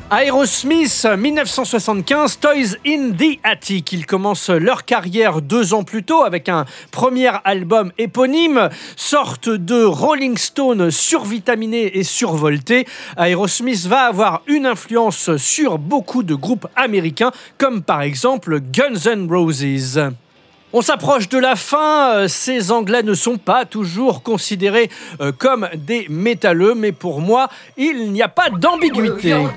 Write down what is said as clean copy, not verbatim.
Aerosmith, 1975, Toys in the Attic. Ils commencent leur carrière 2 ans plus tôt avec un premier album éponyme, sorte de Rolling Stone survitaminé et survolté. Aerosmith va avoir une influence sur beaucoup de groupes américains, comme par exemple Guns N' Roses. On s'approche de la fin, ces Anglais ne sont pas toujours considérés comme des métalleux, mais pour moi, il n'y a pas d'ambiguïté.